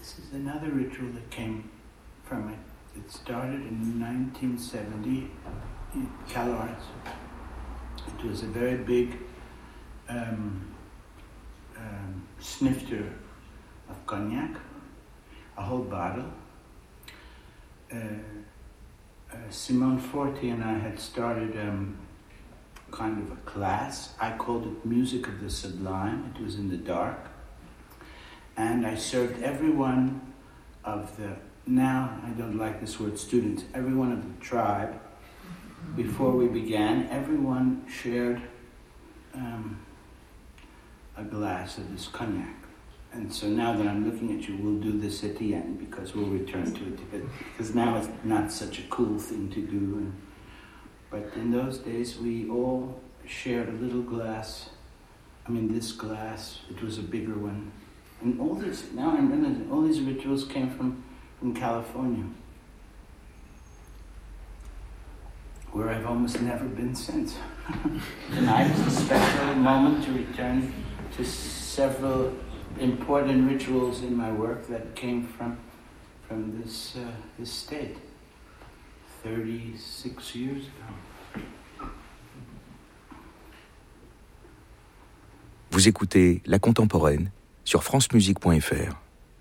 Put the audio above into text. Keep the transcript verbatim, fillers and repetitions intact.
This is another ritual that came from it. It started in nineteen seventy in CalArts. It was a very big um, um, snifter of cognac, a whole bottle. Uh, uh, Simone Forti and I had started um, kind of a class. I called it Music of the Sublime. It was in the dark. And I served every one of the, now I don't like this word students, every one of the tribe. Before we began, everyone shared um, a glass of this cognac. And so now that I'm looking at you, we'll do this at the end because we'll return to it. But, because now it's not such a cool thing to do. And, but in those days, we all shared a little glass. I mean, this glass, it was a bigger one. And all these, now I'm realizing, all these rituals came from, from California, where I've almost never been since. Tonight is a special moment to return to several important rituals in my work that came from from this uh, this state thirty-six years ago. Vous écoutez La Contemporaine sur francemusique point f r.